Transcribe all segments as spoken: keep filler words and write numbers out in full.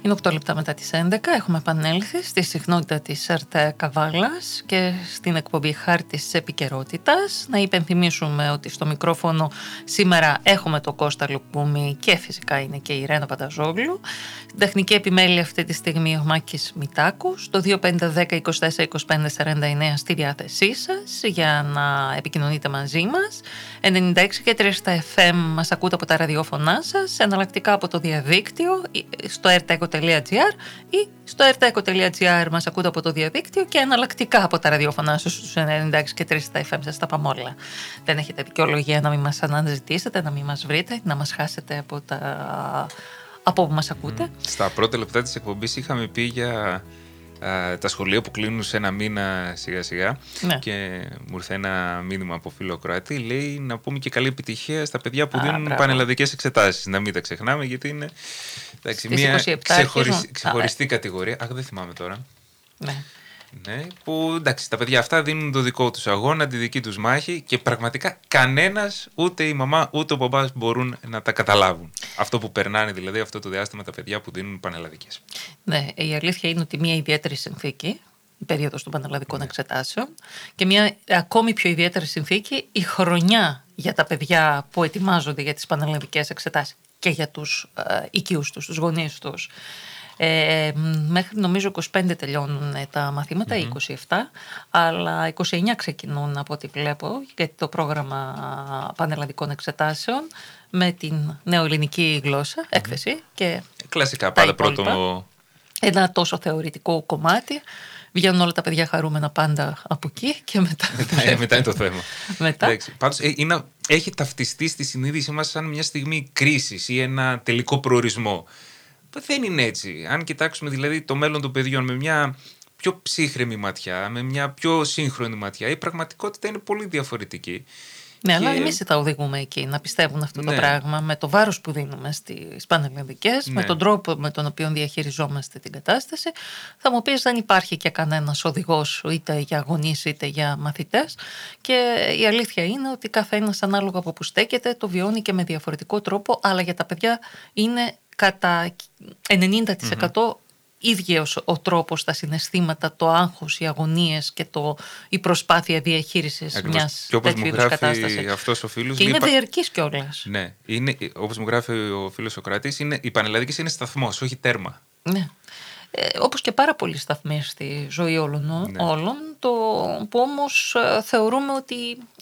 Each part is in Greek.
Είναι οκτώ λεπτά μετά τις έντεκα, έχουμε επανέλθει στη συχνότητα της ΕΡΤ Καβάλας και στην εκπομπή Χάρτης της Επικαιρότητας. Να υπενθυμίσουμε ότι στο μικρόφωνο σήμερα έχουμε τον Κώστα Λουκούμη και φυσικά είναι και η Ρένα Πανταζόγλου. Στην τεχνική επιμέλεια αυτή τη στιγμή ο Μάκης Μητάκος. Το δύο πέντε δέκα είκοσι τέσσερα είκοσι πέντε σαράντα εννέα στη διάθεσή σας για να επικοινωνείτε μαζί μας. ενενήντα έξι και τρία στα εφ εμ μας ακούτε από τα ραδιόφωνά σας, εναλλακτικά από το διαδίκτυο στο ertaeco τελεία gr ή στο ertaeco τελεία gr μας ακούτε από το διαδίκτυο και εναλλακτικά από τα ραδιόφωνά σας στους ενενήντα έξι και τρία στα εφ εμ. Σας τα πάμε όλα. Δεν έχετε δικαιολογία να μην μας αναζητήσετε, να μην μας βρείτε, να μας χάσετε από τα... από όπου μας ακούτε. Mm. Στα πρώτα λεπτά της εκπομπής είχαμε πει για α, τα σχολεία που κλείνουν σε ένα μήνα σιγά σιγά, ναι. Και μου ήρθε ένα μήνυμα από φίλο Κροατή, λέει να πούμε και καλή επιτυχία στα παιδιά που Α, δίνουν μπράβο. πανελλαδικές εξετάσεις. Να μην τα ξεχνάμε, γιατί είναι εντάξει, μια ξεχωρισ... ξεχωριστή Α, κατηγορία. Αχ, δεν θυμάμαι τώρα. Ναι. Ναι, που εντάξει, τα παιδιά αυτά δίνουν το δικό τους αγώνα, τη δική τους μάχη και πραγματικά κανένας, ούτε η μαμά ούτε ο μπαμπάς μπορούν να τα καταλάβουν. Αυτό που περνάνε δηλαδή αυτό το διάστημα τα παιδιά που δίνουν πανελλαδικές. Ναι, η αλήθεια είναι ότι μια ιδιαίτερη συνθήκη, η περίοδος των πανελλαδικών ναι. εξετάσεων, και μια ακόμη πιο ιδιαίτερη συνθήκη, η χρονιά για τα παιδιά που ετοιμάζονται για τις πανελλαδικές εξετάσεις και για τους ε, οικείους τους, τους γονείς τους. Ε, μέχρι νομίζω είκοσι πέντε τελειώνουν τα μαθήματα, mm-hmm. είκοσι επτά, αλλά είκοσι εννιά ξεκινούν από ό,τι βλέπω για το πρόγραμμα πανελλαδικών εξετάσεων με την νεοελληνική γλώσσα, mm-hmm. έκθεση και κλασικά πάντα πρώτο. Ένα τόσο θεωρητικό κομμάτι. Βγαίνουν όλα τα παιδιά χαρούμενα πάντα από εκεί και μετά. μετά, μετά είναι το θέμα. μετά. Πάντως είναι, έχει ταυτιστεί στη συνείδησή μας σαν μια στιγμή κρίσης ή ένα τελικό προορισμό. Δεν είναι έτσι. Αν κοιτάξουμε δηλαδή το μέλλον των παιδιών με μια πιο ψύχρεμη ματιά, με μια πιο σύγχρονη ματιά, η πραγματικότητα είναι πολύ διαφορετική. Ναι, και... αλλά εμείς τα οδηγούμε εκεί να πιστεύουν αυτό ναι. το πράγμα, με το βάρος που δίνουμε στις πανελλαδικές, ναι. με τον τρόπο με τον οποίο διαχειριζόμαστε την κατάσταση. Θα μου πεις δεν υπάρχει και κανένας οδηγός είτε για γονείς είτε για μαθητές, και η αλήθεια είναι ότι καθένας ανάλογα από που στέκεται το βιώνει και με διαφορετικό τρόπο, αλλά για τα παιδιά είναι κατά ενενήντα τοις εκατό mm-hmm. ίδιος ο τρόπος, τα συναισθήματα, το άγχος, οι αγωνίες και το, η προσπάθεια διαχείρισης Ακριβώς. μιας τέτοιου είδους κατάστασης. Αυτός ο φίλος, και είναι είπα... διαρκής κιόλας. Ναι, είναι, όπως μου γράφει ο φίλος Σοκράτης, είναι, οι πανελλαδικές είναι σταθμός, όχι τέρμα. Ναι. Ε, όπως και πάρα πολλοί σταθμοί στη ζωή όλων, ναι. όλων το, που όμως ε, θεωρούμε ότι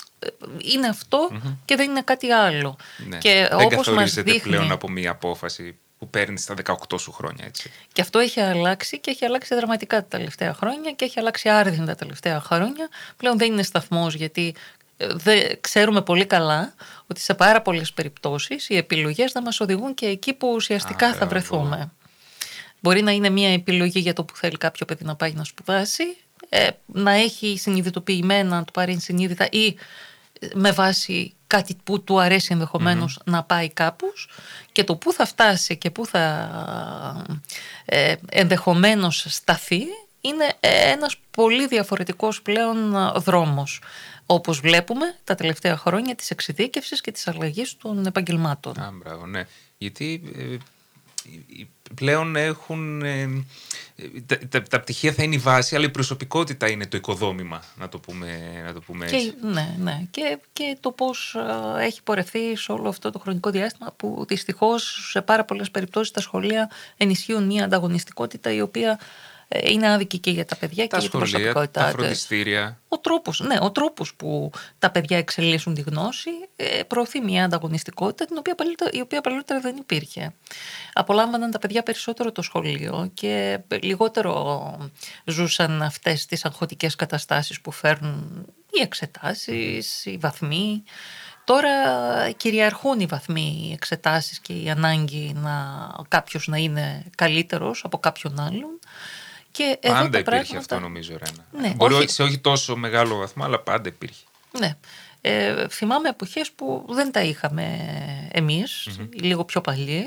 είναι αυτό mm-hmm. και δεν είναι κάτι άλλο. Ναι. Και δεν όπως καθορίζεται μας δείχνει... πλέον από μία απόφαση που παίρνει στα δεκαοκτώ σου χρόνια, έτσι. Και αυτό έχει αλλάξει και έχει αλλάξει δραματικά τα τελευταία χρόνια και έχει αλλάξει άρδιν τα τελευταία χρόνια. Πλέον δεν είναι σταθμός, γιατί δεν ξέρουμε πολύ καλά ότι σε πάρα πολλές περιπτώσεις οι επιλογές θα μας οδηγούν και εκεί που ουσιαστικά Α, θα βρεθούμε. Μπορεί να είναι μια επιλογή για το που θέλει κάποιο παιδί να πάει να σπουδάσει, ε, να έχει συνειδητοποιημένα, να του πάρει συνείδητα ή με βάση κάτι που του αρέσει ενδεχομένως mm-hmm. να πάει κάπως, και το που θα φτάσει και που θα ε, ενδεχομένως σταθεί είναι ένας πολύ διαφορετικός πλέον δρόμος, όπως βλέπουμε τα τελευταία χρόνια της εξειδίκευσης και της αλλαγής των επαγγελμάτων. Α, μπράβο, ναι. Γιατί ε, πλέον έχουν ε, τα, τα, τα πτυχία θα είναι η βάση, αλλά η προσωπικότητα είναι το οικοδόμημα, να το πούμε, να το πούμε έτσι. Και, ναι, ναι. Και, και το πώς α, έχει πορευθεί σε όλο αυτό το χρονικό διάστημα, που δυστυχώς σε πάρα πολλές περιπτώσεις τα σχολεία ενισχύουν μια ανταγωνιστικότητα η οποία ε, είναι άδικη και για τα παιδιά τα και σχολεία, για την προσωπικότητά τα φροντιστήρια. Ο τρόπος, ναι, ο τρόπος που τα παιδιά εξελίσσουν τη γνώση ε, προωθεί μια ανταγωνιστικότητα την οποία, η οποία παλιότερα δεν υπήρχε. Απολάμβαναν τα παιδιά περισσότερο το σχολείο και λιγότερο ζούσαν αυτές τις αγχωτικές καταστάσεις που φέρνουν οι εξετάσεις, οι βαθμοί. Τώρα κυριαρχούν οι βαθμοί, οι εξετάσεις και η ανάγκη να κάποιος να είναι καλύτερος από κάποιον άλλον. Και πάντα υπήρχε πράγματα... αυτό, νομίζω, Ρένα. Ναι, Μπορεί όχι... σε όχι τόσο μεγάλο βαθμό, αλλά πάντα υπήρχε. Ναι. Ε, θυμάμαι εποχές που δεν τα είχαμε εμείς, mm-hmm. λίγο πιο παλιοί.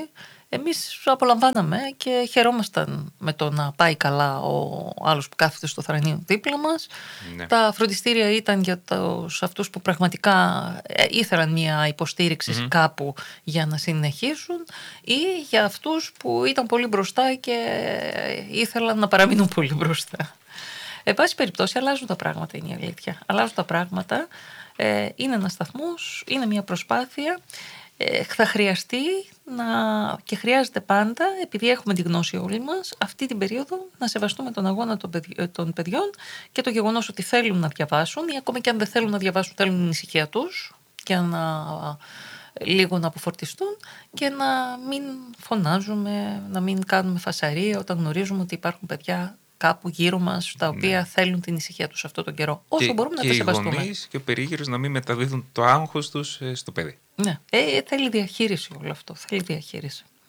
εμείς απολαμβάναμε και χαιρόμασταν με το να πάει καλά ο άλλος που κάθεται στο θρανείο δίπλα μας. Ναι. Τα φροντιστήρια ήταν για τους, αυτούς που πραγματικά ήθελαν μια υποστήριξη mm-hmm. κάπου για να συνεχίσουν, ή για αυτούς που ήταν πολύ μπροστά και ήθελαν να παραμείνουν πολύ μπροστά. Εν πάση περιπτώσει, αλλάζουν τα πράγματα, είναι η αλήθεια. Αλλάζουν τα πράγματα. Ε, είναι ένας σταθμός, είναι μια προσπάθεια. Ε, θα χρειαστεί να, και χρειάζεται πάντα, επειδή έχουμε τη γνώση όλοι μας, αυτή την περίοδο να σεβαστούμε τον αγώνα των, παιδι, των παιδιών και το γεγονός ότι θέλουν να διαβάσουν, ή ακόμα και αν δεν θέλουν να διαβάσουν, θέλουν την ησυχία τους και να λίγο να αποφορτιστούν, και να μην φωνάζουμε, να μην κάνουμε φασαρία όταν γνωρίζουμε ότι υπάρχουν παιδιά κάπου γύρω μας, τα οποία ναι. θέλουν την ησυχία τους αυτόν τον καιρό. Όσο και, μπορούμε να τα σεβαστούμε. Και οι γονείς και ο περίγυρος να μην μεταδίδουν το άγχος τους στο παιδί. Ναι, ε, θέλει διαχείριση όλο αυτό. Θέλει διαχείριση.